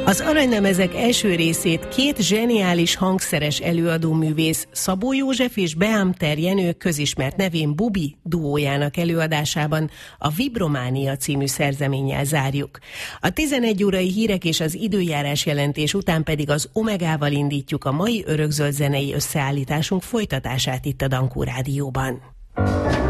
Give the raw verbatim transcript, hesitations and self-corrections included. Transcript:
Az Aranylemezek első részét két zseniális hangszeres előadóművész, Szabó József és Beamter Jenő közismert nevén Bubi duójának előadásában a Vibrománia című szerzeménnyel zárjuk. A tizenegy órai hírek és az időjárás jelentés után pedig az Omegával indítjuk a mai örökzöld zenei összeállításunk folytatását itt a Dankó Rádióban.